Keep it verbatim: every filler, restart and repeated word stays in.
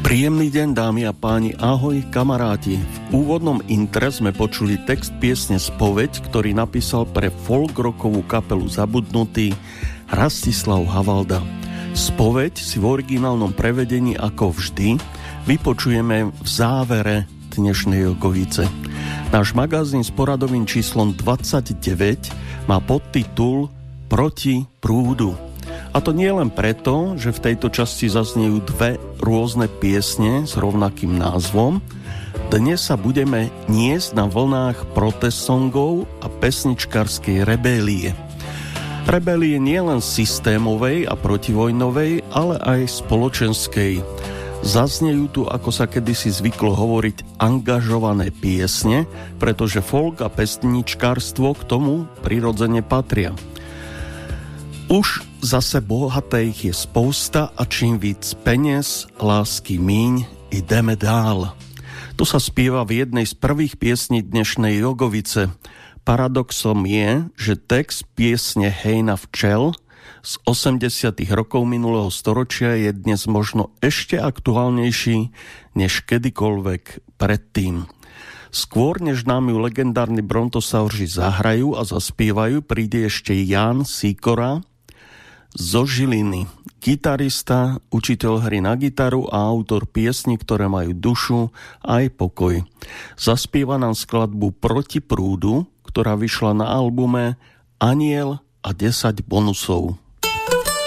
Príjemný deň, dámy a páni, ahoj kamaráti. V úvodnom intre sme počuli text piesne Spoveď, ktorý napísal pre folk-rockovú kapelu Zabudnutý Rastislav Havalda. Spoveď si v originálnom prevedení ako vždy vypočujeme v závere dnešnej Jogovice. Náš magazín s poradovým číslom dvadsaťdeväť má podtitul Proti prúdu. A to nie len preto, že v tejto časti zaznejú dve rôzne piesne s rovnakým názvom. Dnes sa budeme niesť na vlnách protest songov a pesničkarskej rebélie. Rebélie nie len systémovej a protivojnovej, ale aj spoločenskej. Zaznejú tu, ako sa kedysi zvyklo hovoriť, angažované piesne, pretože folk a pesničkarstvo k tomu prirodzene patria. Už zase bohatých je spousta a čím víc peniaz, lásky míň, ideme dál. To sa spieva v jednej z prvých piesní dnešnej Jogovice. Paradoxom je, že text piesne Hejna včel z osemdesiatych rokov minulého storočia je dnes možno ešte aktuálnejší než kedykoľvek predtým. Skôr než nám ju legendárni Brontosauri zahrajú a zaspievajú, príde ešte Ján Sikora zo Žiliny, gitarista, učiteľ hry na gitaru a autor piesní, ktoré majú dušu aj pokoj. Zaspieva nám skladbu Proti prúdu, ktorá vyšla na albume Aniel a desať bonusov.